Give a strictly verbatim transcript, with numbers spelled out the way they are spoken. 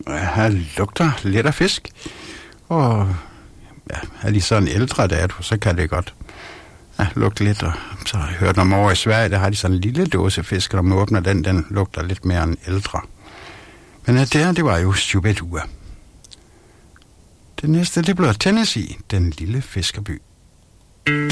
Her lugter lidt af fisk. Og ja, er de sådan ældre dato, så kan det godt ja, lugte lidt. Og så har jeg hørt om over i Sverige, der har de sådan en lille dåse fisk, og når man åbner den, den lugter lidt mere end ældre. Men det her, det var jo Shubidua. Det næste, det blev Tennessee, den lille fiskerby.